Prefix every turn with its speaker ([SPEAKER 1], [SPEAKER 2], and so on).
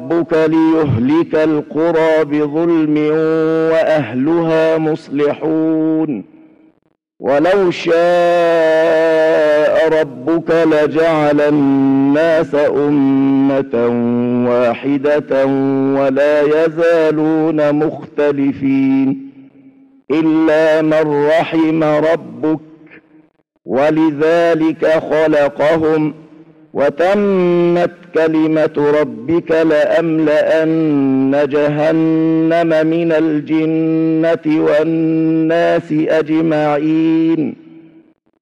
[SPEAKER 1] ربك ليهلك القرى بظلم وأهلها مصلحون ولو شاء ربك لجعل الناس أمة واحدة ولا يزالون مختلفين إلا من رحم ربك ولذلك خلقهم وتمت كلمة ربك لأملأن جهنم من الجنة والناس أجمعين